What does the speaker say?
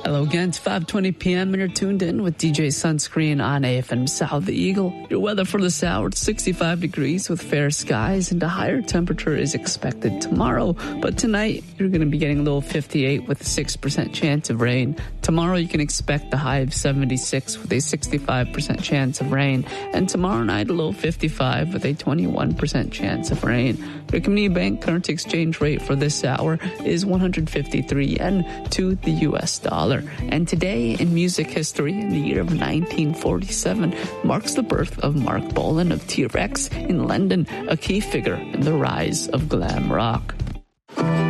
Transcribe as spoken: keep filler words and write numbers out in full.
Hello again, it's five twenty p.m. and you're tuned in with D J Sunscreen on A F M South the Eagle. Your weather for this hour, it's sixty-five degrees with fair skies and a higher temperature is expected tomorrow. But tonight, you're going to be getting a low fifty-eight with a six percent chance of rain. Tomorrow, you can expect a high of seventy-six with a sixty-five percent chance of rain. And tomorrow night, a low fifty-five with a twenty-one percent chance of rain. Your Community Bank currency exchange rate for this hour is one hundred fifty-three yen to the U S dollar. And today in music history, in the year of nineteen forty-seven, marks the birth of Mark Bolan of T-Rex in London, a key figure in the rise of glam rock.